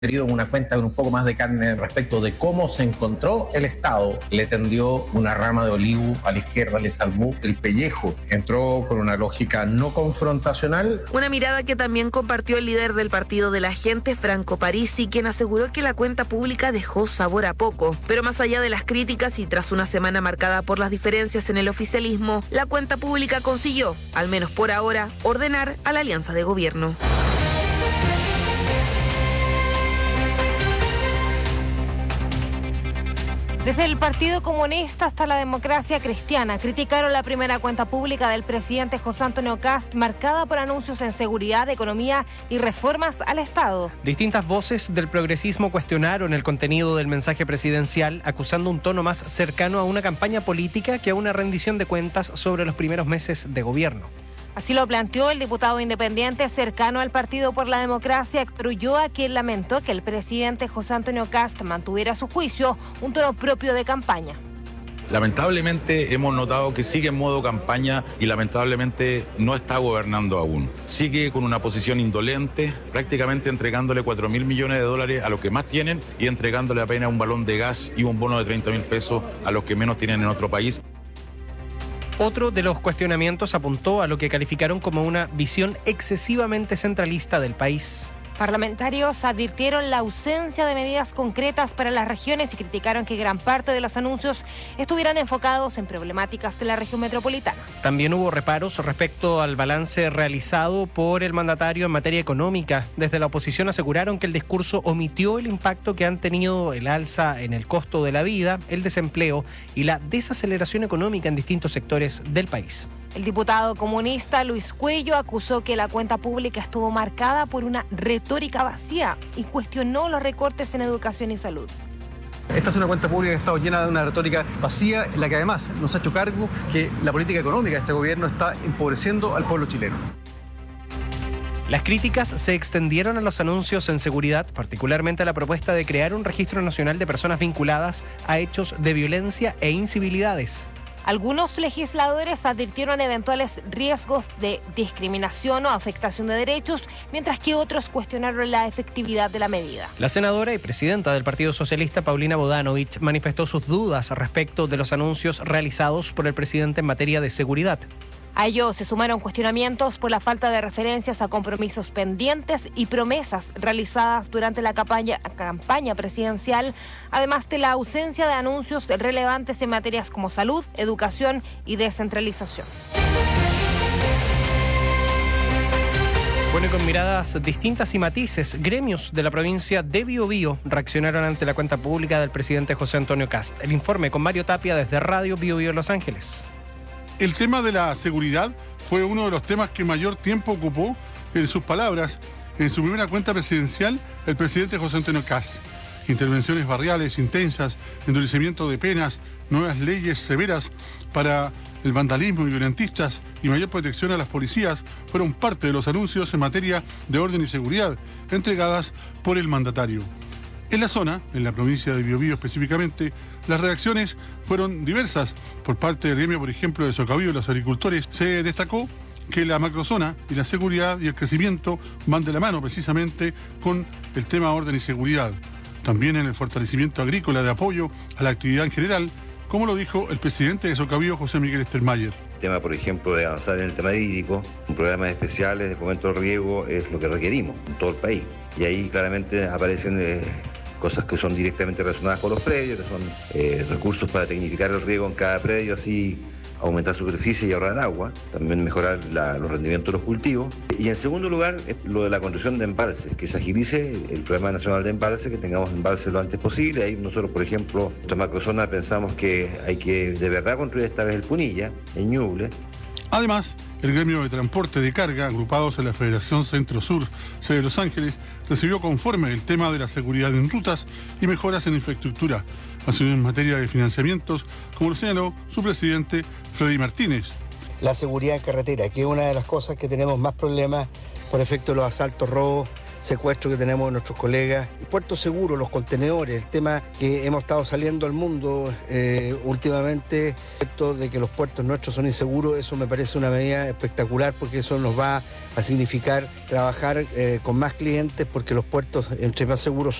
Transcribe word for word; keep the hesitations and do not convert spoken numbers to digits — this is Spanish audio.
una cuenta con un poco más de carne respecto de cómo se encontró el Estado. Le tendió una rama de olivo a la izquierda, le salvó el pellejo. Entró con una lógica no confrontacional. Una mirada que también compartió el líder del Partido de la Gente, Franco Parisi, quien aseguró que la cuenta pública dejó sabor a poco. Pero más allá de las críticas y tras una semana marcada por las diferencias en el oficialismo, la cuenta pública consiguió, al menos por ahora, ordenar a la alianza de gobierno. Desde el Partido Comunista hasta la Democracia Cristiana criticaron la primera cuenta pública del presidente José Antonio Kast, marcada por anuncios en seguridad, economía y reformas al Estado. Distintas voces del progresismo cuestionaron el contenido del mensaje presidencial, acusando un tono más cercano a una campaña política que a una rendición de cuentas sobre los primeros meses de gobierno. Así lo planteó el diputado independiente cercano al Partido por la Democracia, Héctor Ulloa, quien lamentó que el presidente José Antonio Kast mantuviera a su juicio un tono propio de campaña. Lamentablemente hemos notado que sigue en modo campaña y lamentablemente no está gobernando aún. Sigue con una posición indolente, prácticamente entregándole cuatro mil millones de dólares a los que más tienen y entregándole apenas un balón de gas y un bono de treinta mil pesos a los que menos tienen en otro país. Otro de los cuestionamientos apuntó a lo que calificaron como una visión excesivamente centralista del país. Parlamentarios advirtieron la ausencia de medidas concretas para las regiones y criticaron que gran parte de los anuncios estuvieran enfocados en problemáticas de la región metropolitana. También hubo reparos respecto al balance realizado por el mandatario en materia económica. Desde la oposición aseguraron que el discurso omitió el impacto que han tenido el alza en el costo de la vida, el desempleo y la desaceleración económica en distintos sectores del país. El diputado comunista Luis Cuello acusó que la cuenta pública estuvo marcada por una retórica vacía y cuestionó los recortes en educación y salud. Esta es una cuenta pública que ha estado llena de una retórica vacía, en la que además nos ha hecho cargo que la política económica de este gobierno está empobreciendo al pueblo chileno. Las críticas se extendieron a los anuncios en seguridad, particularmente a la propuesta de crear un registro nacional de personas vinculadas a hechos de violencia e incivilidades. Algunos legisladores advirtieron eventuales riesgos de discriminación o afectación de derechos, mientras que otros cuestionaron la efectividad de la medida. La senadora y presidenta del Partido Socialista, Paulina Bodanovich, manifestó sus dudas respecto de los anuncios realizados por el presidente en materia de seguridad. A ello se sumaron cuestionamientos por la falta de referencias a compromisos pendientes y promesas realizadas durante la campaña, campaña presidencial, además de la ausencia de anuncios relevantes en materias como salud, educación y descentralización. Bueno, y con miradas distintas y matices, gremios de la provincia de Biobío reaccionaron ante la cuenta pública del presidente José Antonio Kast. El informe con Mario Tapia desde Radio Biobío Los Ángeles. El tema de la seguridad fue uno de los temas que mayor tiempo ocupó, en sus palabras, en su primera cuenta presidencial, el presidente José Antonio Kast. Intervenciones barriales intensas, endurecimiento de penas, nuevas leyes severas para el vandalismo y violentistas y mayor protección a las policías fueron parte de los anuncios en materia de orden y seguridad entregadas por el mandatario. En la zona, en la provincia de Biobío específicamente, las reacciones fueron diversas. Por parte del gremio, por ejemplo, de Socavío y los agricultores, se destacó que la macrozona y la seguridad y el crecimiento van de la mano precisamente con el tema orden y seguridad. También en el fortalecimiento agrícola de apoyo a la actividad en general, como lo dijo el presidente de Socavío, José Miguel Stermayer. El tema, por ejemplo, de avanzar en el tema hídrico, con programas especiales de fomento de riego es lo que requerimos en todo el país. Y ahí claramente aparecen eh, cosas que son directamente relacionadas con los predios, que son eh, recursos para tecnificar el riego en cada predio, así aumentar superficie y ahorrar agua, también mejorar la, los rendimientos de los cultivos. Y en segundo lugar, es lo de la construcción de embalses, que se agilice el programa nacional de embalses, que tengamos embalses lo antes posible. Ahí nosotros, por ejemplo, en nuestra macrozona pensamos que hay que de verdad construir esta vez el Punilla, en Ñuble. Además, el gremio de transporte de carga, agrupados en la Federación Centro-Sur, sede de Los Ángeles, recibió conforme el tema de la seguridad en rutas y mejoras en infraestructura, así en materia de financiamientos, como lo señaló su presidente, Freddy Martínez. La seguridad en carretera, que es una de las cosas que tenemos más problemas por efecto de los asaltos, robos secuestro que tenemos de nuestros colegas. Puerto seguro, los contenedores, el tema que hemos estado saliendo al mundo eh, últimamente, esto de que los puertos nuestros son inseguros, eso me parece una medida espectacular porque eso nos va a significar trabajar eh, con más clientes porque los puertos entre más seguros